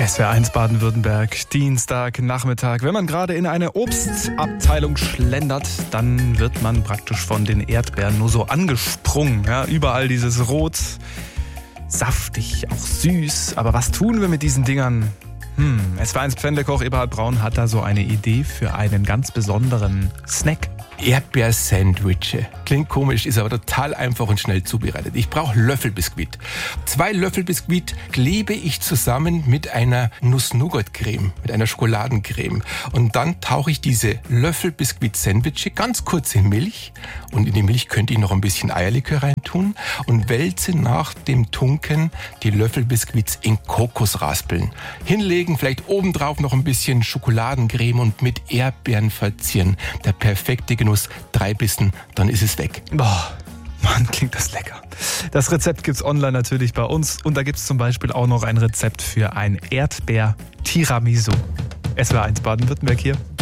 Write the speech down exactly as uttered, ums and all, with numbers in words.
S W R eins Baden-Württemberg, Dienstag, Nachmittag. Wenn man gerade in eine Obstabteilung schlendert, dann wird man praktisch von den Erdbeeren nur so angesprungen. Ja, überall dieses Rot, saftig, auch süß. Aber was tun wir mit diesen Dingern? Hm, S W R eins Pfändekoch Eberhard Braun hat da so eine Idee für einen ganz besonderen Snack. Erdbeer-Sandwiche. Klingt komisch, ist aber total einfach und schnell zubereitet. Ich brauche Löffelbiskuit. Zwei Löffelbiskuit klebe ich zusammen mit einer Nuss-Nougat-Creme, mit einer Schokoladencreme. Und dann tauche ich diese Löffelbiskuit-Sandwiche ganz kurz in Milch. Und in die Milch könnte ich noch ein bisschen Eierlikör reintun und wälze nach dem Tunken die Löffelbiskuits in Kokosraspeln. Hinlegen, vielleicht obendrauf noch ein bisschen Schokoladencreme und mit Erdbeeren verzieren. Der perfekte Genuss. Drei Bissen, dann ist es weg. Boah, Mann, klingt das lecker. Das Rezept gibt's online natürlich bei uns. Und da gibt's zum Beispiel auch noch ein Rezept für ein Erdbeer-Tiramisu. S W R eins Baden-Württemberg hier.